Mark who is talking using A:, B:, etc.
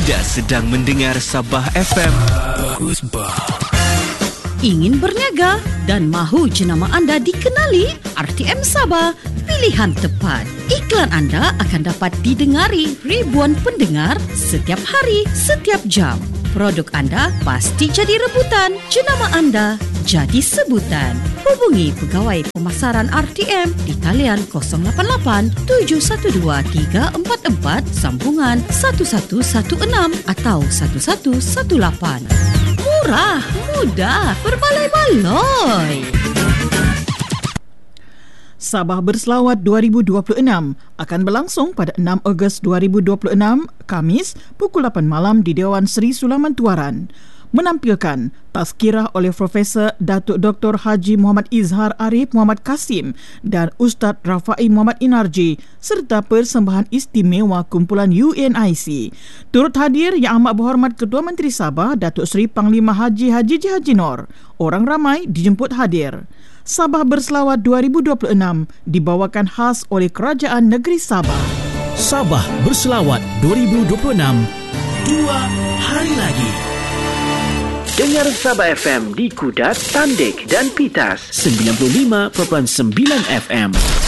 A: Anda sedang mendengar Sabah FM. Bagus bah.
B: Ingin berniaga dan mahu jenama anda dikenali? RTM Sabah, pilihan tepat. Iklan anda akan dapat didengari ribuan pendengar setiap hari, setiap jam. Produk anda pasti jadi rebutan. Jenama anda jadi sebutan. Hubungi pegawai pemasaran RTM di talian 088 712 344 sambungan 1116 atau 1118. Murah, mudah, berbaloi-baloi.
C: Sabah Berselawat 2026 akan berlangsung pada 6 Ogos 2026, Khamis, pukul 8 malam di Dewan Seri Sulaiman Tuaran. Menampilkan tazkirah oleh Profesor Datuk Dr. Haji Muhammad Izhar Arif Muhammad Kasim dan Ustaz Rafai Muhammad Inarji serta persembahan istimewa kumpulan UNIC. Turut hadir Yang Amat Berhormat Ketua Menteri Sabah Datuk Seri Panglima Haji Haji Nor. Orang ramai dijemput hadir. Sabah Berselawat 2026 dibawakan khas oleh Kerajaan Negeri Sabah.
D: Sabah Berselawat 2026, 2 hari lagi.
A: Dengar Sabah FM di Kudat, Tandik dan Pitas 95.9 FM.